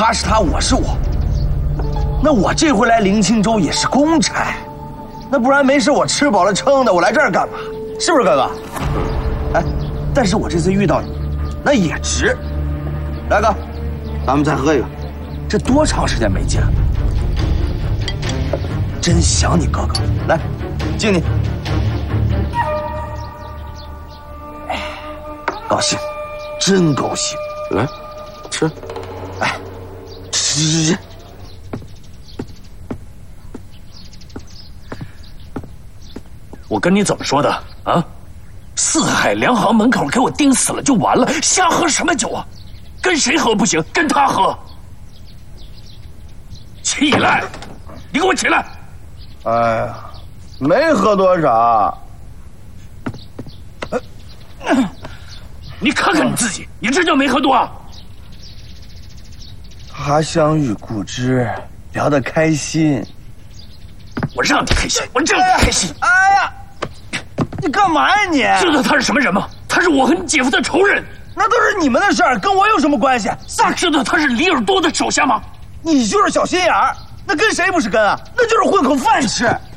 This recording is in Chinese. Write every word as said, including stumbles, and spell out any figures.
他是他，我是我。那我这回来灵清州也是公差，那不然没事我吃饱了撑的，我来这儿干嘛？是不是哥哥？哎，但是我这次遇到你，那也值。来哥，咱们再喝一个。这多长时间没见了？真想你哥哥。来，敬你。哎，高兴，真高兴。 来，吃。 哎，吃吃吃。 我跟你怎么说的啊？四海粮行门口给我盯死了就完了，瞎喝什么酒啊？跟谁喝不行，跟他喝。起来，你给我起来！ 哎呀，没喝多少。 你看看你自己，你这叫没喝多啊？ 他乡遇故知，聊得开心。 我让你开心，我让你开心。 哎呀，你干嘛呀你？ 知道他是什么人吗？他是我和你姐夫的仇人。 那都是你们的事儿，跟我有什么关系？ 那知道他是李尔多的手下吗？ 你就是小心眼儿，那跟谁不是跟啊？那就是混口饭吃。